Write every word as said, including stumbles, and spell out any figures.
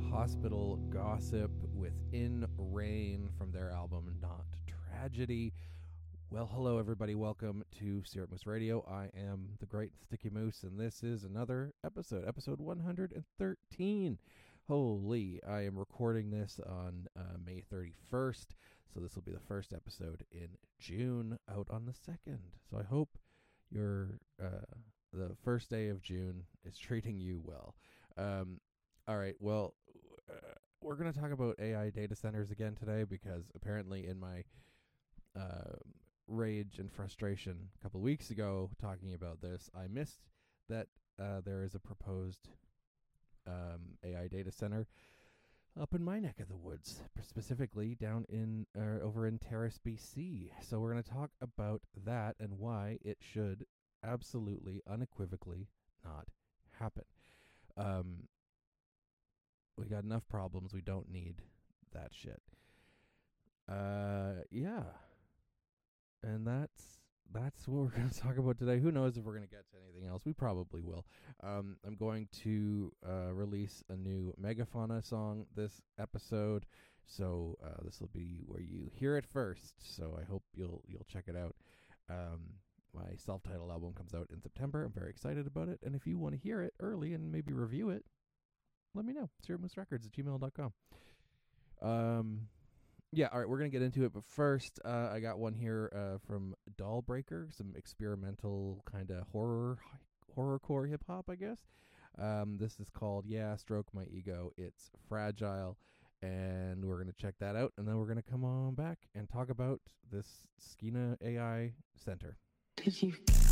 Hospital Gossip with In Rain from their album Not Tragedy. Well, hello everybody. Welcome to Syrup Moose Radio. I am the Great Sticky Moose, and this is another episode, episode one hundred thirteen. Holy, I am recording this on uh, May thirty-first, so this will be the first episode in June, out on the second. So I hope your uh, the first day of June is treating you well. Um, all right, well, uh, we're going to talk about A I data centers again today because apparently in my uh, rage and frustration a couple weeks ago talking about this, I missed that uh, there is a proposed um, A I data center up in my neck of the woods, specifically down in uh, over in Terrace, B C. So we're going to talk about that and why it should absolutely, unequivocally not happen. Um, we got enough problems. We don't need that shit. Uh, yeah. And that's that's what we're going to talk about today. Who knows if we're going to get to anything else? We probably will. Um, I'm going to uh, release a new Megafauna song this episode, so uh, this will be where you hear it first. So I hope you'll you'll check it out. Um, my self-titled album comes out in September. I'm very excited about it. And if you want to hear it early and maybe review it, let me know. syrup moose records at gmail dot com. Um. Yeah, all right, we're going to get into it, but first, uh, I got one here uh, from Dollbreaker, some experimental kind of horror, horrorcore hip-hop, I guess. Um, this is called Yeah, Stroke My Ego. It's Fragile, and we're going to check that out, and then we're going to come on back and talk about this Skeena A I Center. Did you